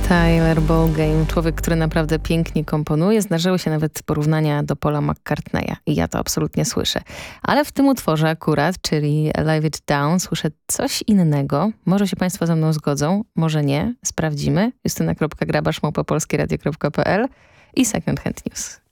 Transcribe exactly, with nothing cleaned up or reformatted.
Tyler Ballgame, człowiek, który naprawdę pięknie komponuje. Zdarzyły się nawet porównania do Paula McCartneya i ja to absolutnie słyszę. Ale w tym utworze akurat, czyli Live It Down, słyszę coś innego. Może się Państwo ze mną zgodzą, może nie. Sprawdzimy. justyna kropka grabarz małpa polskieradio kropka p l i Second Hand News.